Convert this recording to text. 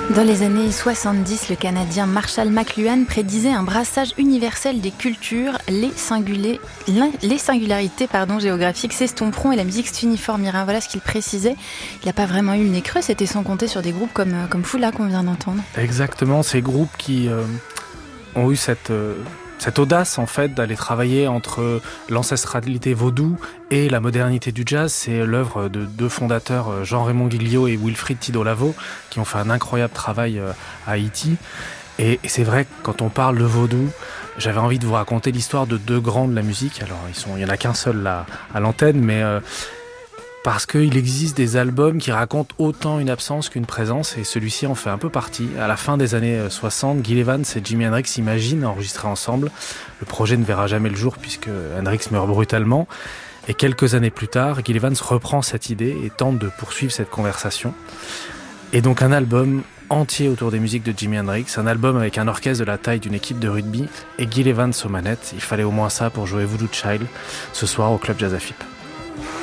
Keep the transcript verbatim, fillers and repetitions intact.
Dans les années soixante-dix, le Canadien Marshall McLuhan prédisait un brassage universel des cultures, les, singulés, les singularités pardon, géographiques s'estomperont et la musique s'uniformera. Voilà ce qu'il précisait. Il n'a pas vraiment eu le nez creux, c'était sans compter sur des groupes comme, comme Foula qu'on vient d'entendre. Exactement, ces groupes qui euh, ont eu cette... Euh Cette audace, en fait, d'aller travailler entre l'ancestralité vaudou et la modernité du jazz, c'est l'œuvre de deux fondateurs, Jean-Raymond Guilliot et Wilfried Tidot-Lavo, qui ont fait un incroyable travail à Haïti. Et, et c'est vrai que quand on parle de vaudou, j'avais envie de vous raconter l'histoire de deux grands de la musique. Alors, ils sont, il n'y en a qu'un seul là, à l'antenne, mais... Euh, parce qu'il existe des albums qui racontent autant une absence qu'une présence, et celui-ci en fait un peu partie. À la fin des années soixante, Gil Evans et Jimi Hendrix imaginent enregistrer ensemble. Le projet ne verra jamais le jour puisque Hendrix meurt brutalement. Et quelques années plus tard, Gil Evans reprend cette idée et tente de poursuivre cette conversation. Et donc un album entier autour des musiques de Jimi Hendrix, un album avec un orchestre de la taille d'une équipe de rugby, et Gil Evans aux manettes. Il fallait au moins ça pour jouer Voodoo Child ce soir au Club Jazz Afip.